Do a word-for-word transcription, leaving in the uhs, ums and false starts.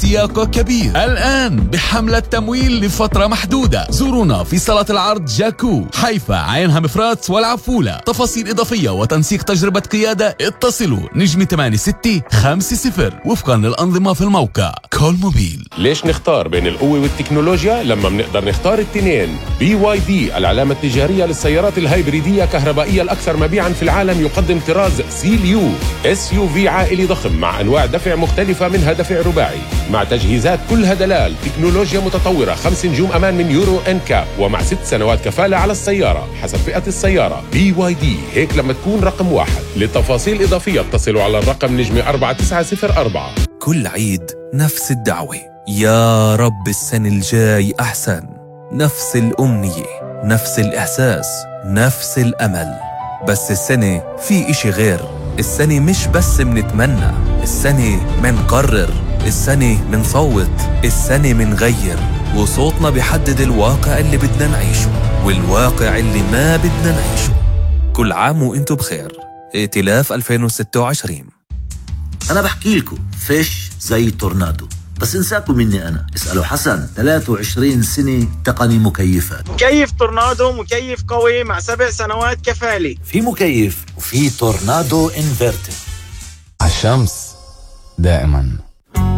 سياق كبير الآن بحملة تمويل لفترة محدودة. زورونا في صالة العرض جاكو حيفا عينها مفرات والعفولة. تفاصيل إضافية وتنسيق تجربة قيادة اتصلوا نجم ثمانية ستة خمسة صفر وفقا للأنظمة في الموقع كول موبيل. ليش نختار بين القوة والتكنولوجيا لما بنقدر نختار التنين؟ بي واي دي العلامة التجارية للسيارات الهايبريدية كهربائية الأكثر مبيعا في العالم يقدم طراز سيليو اس يو في عائلي ضخم مع أنواع دفع مختلفة منها دفع رباعي مع تجهيزات كلها دلال، تكنولوجيا متطورة، خمس نجوم أمان من يورو إن كاب ومع ست سنوات كفالة على السيارة حسب فئة السيارة. بي واي دي هيك لما تكون رقم واحد. لتفاصيل إضافية اتصلوا على الرقم نجم أربعة تسعة صفر أربعة. كل عيد نفس الدعوة، يا رب السنة الجاي أحسن. نفس الأمنية، نفس الإحساس، نفس الأمل. بس السنة في إشي غير. السنة مش بس منتمنى، السنة منقرر، السنة منصوت، السنة منغير. وصوتنا بيحدد الواقع اللي بدنا نعيشه والواقع اللي ما بدنا نعيشه. كل عام وانتو بخير. ائتلاف ألفين وستة وعشرين. أنا بحكي لكم فيش زي تورنادو، بس انساكم مني أنا. اسألوا حسن، ثلاثة وعشرين سنة تقني مكيفات. مكيف تورنادو، مكيف قوي مع سبع سنوات كفالي. في مكيف وفي تورنادو انفرتر. الشمس دائما